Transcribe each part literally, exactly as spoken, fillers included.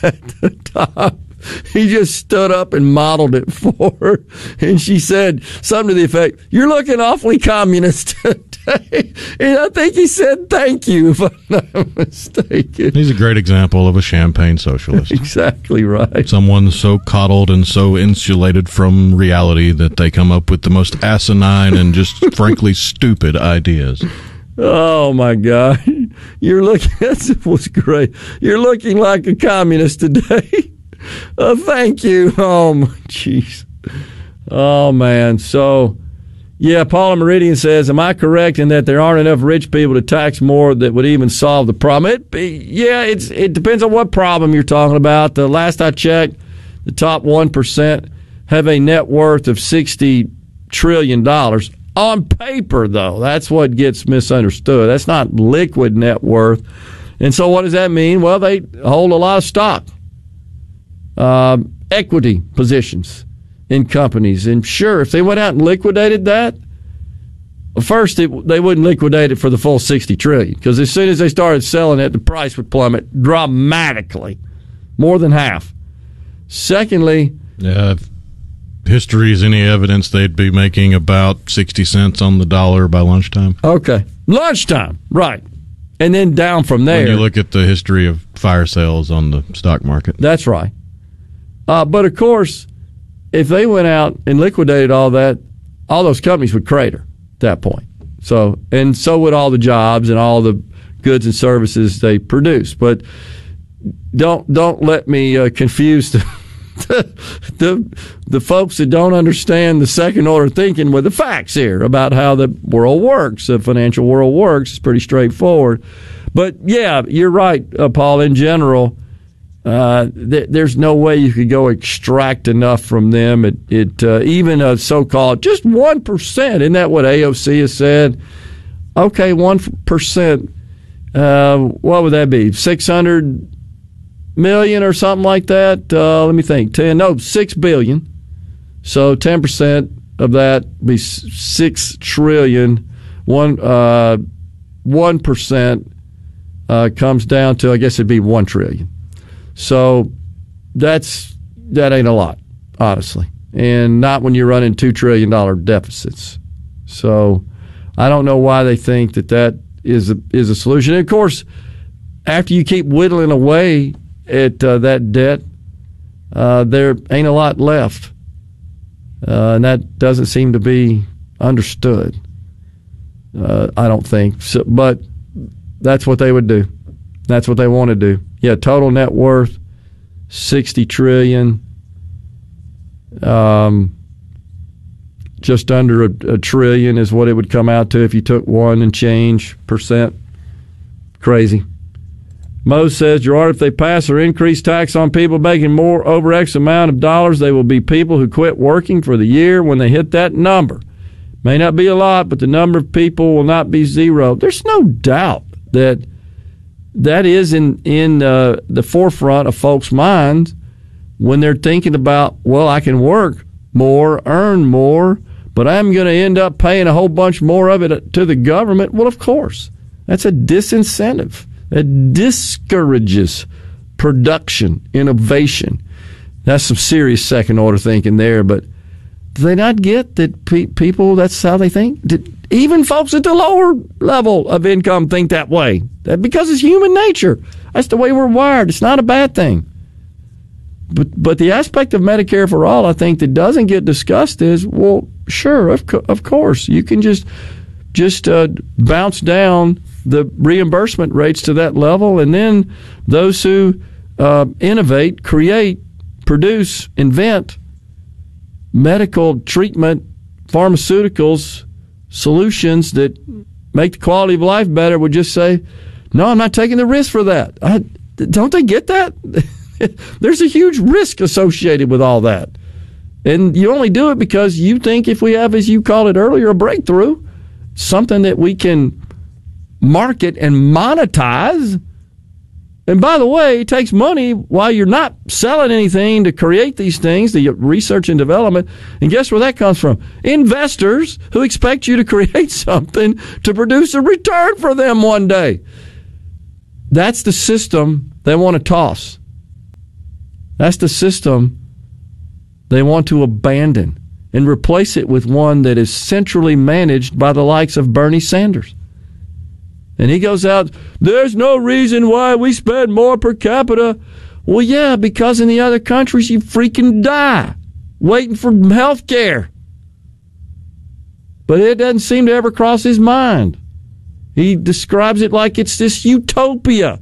at the top. He just stood up and modeled it for her. And she said something to the effect, "You're looking awfully communist today." And I think he said, "Thank you," if I'm not mistaken. He's a great example of a champagne socialist. Exactly right. Someone so coddled and so insulated from reality that they come up with the most asinine and just frankly stupid ideas. Oh, my God. You're looking, that was great. You're looking like a communist today. Uh, thank you. Oh, my jeez. Oh, man. So, yeah, Paula Meridian says, am I correct in that there aren't enough rich people to tax more that would even solve the problem? It be, yeah, it's it depends on what problem you're talking about. The last I checked, the top one percent have a net worth of sixty trillion dollars. On paper, though, that's what gets misunderstood. That's not liquid net worth. And so what does that mean? Well, they hold a lot of stock. Uh, equity positions in companies. And sure, if they went out and liquidated that, first it, they wouldn't liquidate it for the full sixty trillion dollars, because as soon as they started selling it, the price would plummet dramatically, more than half. Secondly, yeah, if history is any evidence, they'd be making about sixty cents on the dollar by lunchtime. Okay, lunchtime, right. And then down from there. When you look at the history of fire sales on the stock market. That's right. Uh, but, of course, if they went out and liquidated all that, all those companies would crater at that point. So, and so would all the jobs and all the goods and services they produce. But don't don't let me uh, confuse the, the the folks that don't understand the second order thinking with the facts here about how the world works. The financial world works. It's pretty straightforward. But, yeah, you're right, uh, Paul, in general. Uh, th- there's no way you could go extract enough from them. It, it uh, even a so-called just one percent. Isn't that what A O C has said? Okay, one percent. Uh, what would that be? Six hundred million or something like that. Uh, let me think. Ten? No, six billion. So ten percent of that would be six trillion. One uh, one percent uh, comes down to, I guess it'd be one trillion. So that's that ain't a lot, honestly, and not when you're running two trillion dollars deficits. So I don't know why they think that that is a, is a solution. And of course, after you keep whittling away at uh, that debt, uh, there ain't a lot left, uh, and that doesn't seem to be understood. Uh, I don't think so, but that's what they would do. That's what they want to do. Yeah, total net worth, sixty trillion dollars. Um, just under a, a trillion is what it would come out to if you took one and change percent. Crazy. Mo says, Gerard, if they pass or increase tax on people making more over X amount of dollars, they will be people who quit working for the year when they hit that number. May not be a lot, but the number of people will not be zero. There's no doubt that that is in, in uh, the forefront of folks' minds when they're thinking about, well, I can work more, earn more, but I'm going to end up paying a whole bunch more of it to the government. Well, of course, that's a disincentive. It discourages production, innovation. That's some serious second-order thinking there, but do they not get that pe- people, that's how they think? Did, even folks at the lower level of income think that way. That because it's human nature. That's the way we're wired. It's not a bad thing. But but the aspect of Medicare for All, I think, that doesn't get discussed is, well, sure, of, co- of course. You can just, just uh, bounce down the reimbursement rates to that level, and then those who uh, innovate, create, produce, invent medical treatment, pharmaceuticals, solutions that make the quality of life better would just say, no, I'm not taking the risk for that. I, don't they get that? There's a huge risk associated with all that. And you only do it because you think if we have, as you called it earlier, a breakthrough, something that we can market and monetize. And by the way, it takes money while you're not selling anything to create these things, the research and development. And guess where that comes from? Investors who expect you to create something to produce a return for them one day. That's the system they want to toss. That's the system they want to abandon and replace it with one that is centrally managed by the likes of Bernie Sanders. And he goes out, there's no reason why we spend more per capita. Well, yeah, because in the other countries you freaking die waiting for health care. But it doesn't seem to ever cross his mind. He describes it like it's this utopia.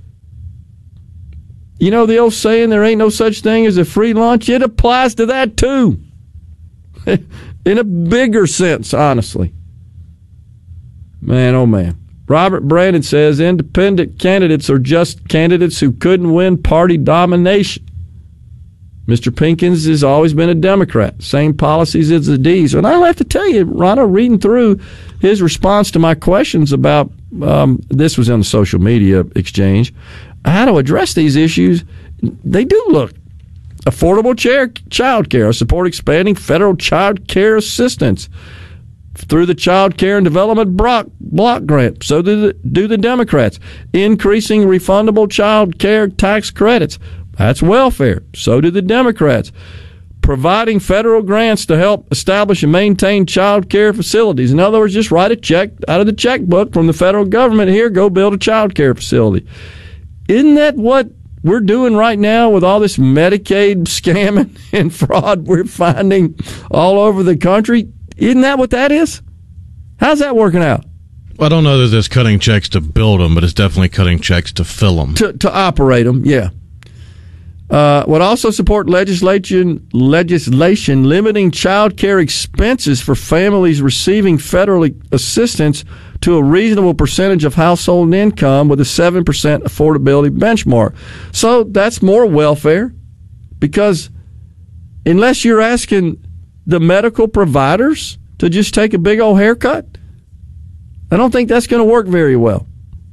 You know the old saying, there ain't no such thing as a free lunch? It applies to that too. In a bigger sense, honestly. Man, oh man. Robert Brandon says independent candidates are just candidates who couldn't win party domination. Mister Pinkins has always been a Democrat. Same policies as the D's. And I'll have to tell you, Rhino, reading through his response to my questions about, um, this was on the social media exchange, how to address these issues, they do look. Affordable child care. I support expanding federal child care assistance through the Child Care and Development Block, block Grant. So do the, do the Democrats. Increasing refundable child care tax credits. That's welfare. So do the Democrats. Providing federal grants to help establish and maintain child care facilities. In other words, just write a check out of the checkbook from the federal government. Here, go build a child care facility. Isn't that what we're doing right now with all this Medicaid scamming and fraud we're finding all over the country? Isn't that what that is? How's that working out? Well, I don't know that it's cutting checks to build them, but it's definitely cutting checks to fill them. To, to operate them, yeah. Uh, would also support legislation legislation limiting child care expenses for families receiving federal assistance to a reasonable percentage of household income with a seven percent affordability benchmark. So that's more welfare, because unless you're asking the medical providers to just take a big old haircut, I don't think that's going to work very well.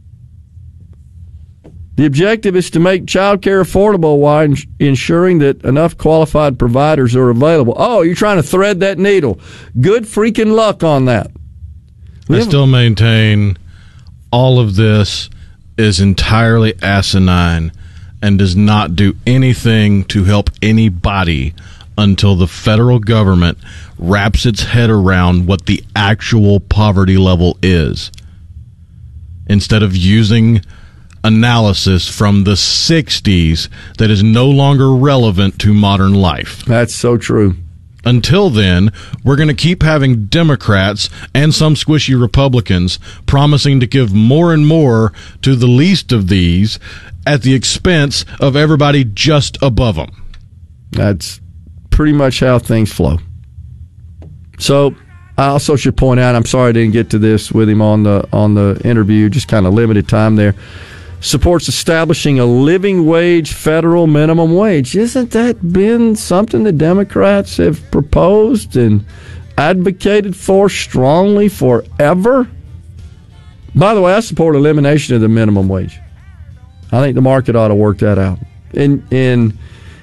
The objective is to make child care affordable while ensuring that enough qualified providers are available. Oh, you're trying to thread that needle. Good freaking luck on that. I still maintain all of this is entirely asinine and does not do anything to help anybody until the federal government wraps its head around what the actual poverty level is, instead of using analysis from the sixties that is no longer relevant to modern life. That's so true. Until then, we're going to keep having Democrats and some squishy Republicans promising to give more and more to the least of these at the expense of everybody just above them. That's pretty much how things flow. So I also should point out, I'm sorry I didn't get to this with him on the on the interview, just kind of limited time there. Supports establishing a living wage federal minimum wage. Isn't that been something the Democrats have proposed and advocated for strongly forever? By the way, I support elimination of the minimum wage. I think the market ought to work that out. In in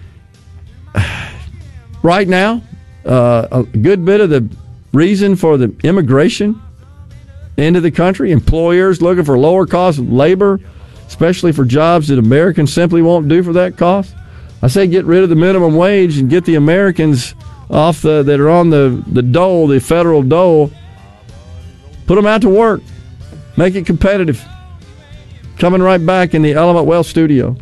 right now, uh, a good bit of the reason for the immigration into the country, employers looking for lower cost labor, especially for jobs that Americans simply won't do for that cost. I say get rid of the minimum wage and get the Americans off the that are on the, the dole, the federal dole. Put them out to work. Make it competitive. Coming right back in the Element Wealth studio.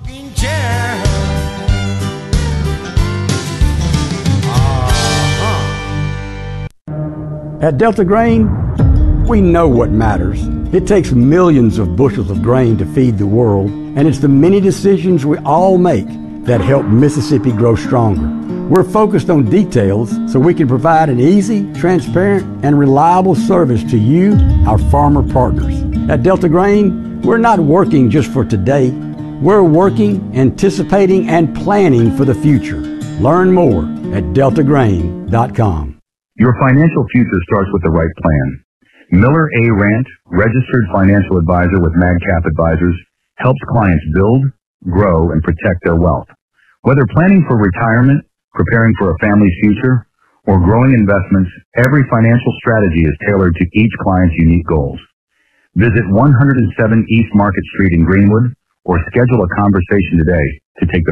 At Delta Grain, we know what matters. It takes millions of bushels of grain to feed the world, and it's the many decisions we all make that help Mississippi grow stronger. We're focused on details so we can provide an easy, transparent, and reliable service to you, our farmer partners. At Delta Grain, we're not working just for today. We're working, anticipating, and planning for the future. Learn more at delta grain dot com. Your financial future starts with the right plan. Miller A. Rant, registered financial advisor with MagCap Advisors, helps clients build, grow, and protect their wealth. Whether planning for retirement, preparing for a family's future, or growing investments, every financial strategy is tailored to each client's unique goals. Visit one oh seven East Market Street in Greenwood or schedule a conversation today to take the